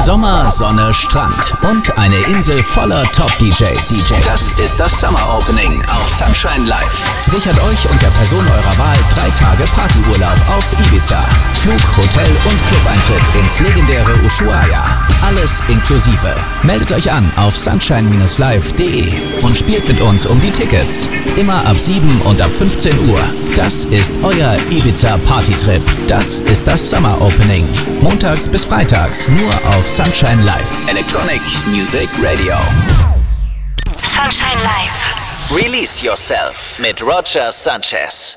Sommer, Sonne, Strand und eine Insel voller Top-DJs. Das ist das Summer Opening auf Sunshine Live. Sichert euch und der Person eurer Wahl 3 Tage Partyurlaub auf Ibiza. Flug, Hotel und Clubeintritt ins legendäre Ushuaia. Alles inklusive. Meldet euch an auf sunshine-live.de und spielt mit uns um die Tickets. Immer ab 7 und ab 15 Uhr. Das ist euer Ibiza Partytrip. Das ist das Summer Opening. Montags bis freitags nur auf Sunshine Live. Electronic Music Radio. Sunshine Live. Release Yourself mit Roger Sanchez.